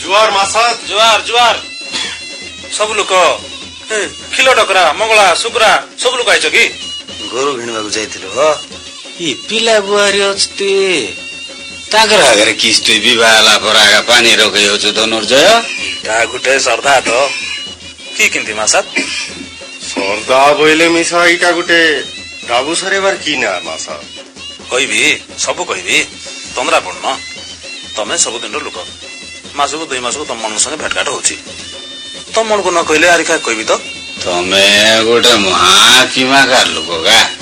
जुआर मासा जुआर जुआर सब लोक खिलो डकरा मंगला सुकुरा सब लोक आइछ कि गोरु घिणबाकु जाइथिलो हो ई पिला बुहारी अस्ति तागर आगर किस्टु विवाहला परागा पानी रोकयो छु धनुर्जय टागुटे सर्दा त कि किन्ति मासा सर्दा बोइले मिसा इटा गुटे डाबु सरेबार किना मासा कहबी सब कहबी तंद्रा पड़न तमे सब दिन लोक मासको 2 मासको तम मन संगे भेटघाट होछि तम मन को न कहले आरि का कहबी त तमे गोटे महाकिमा का लोक का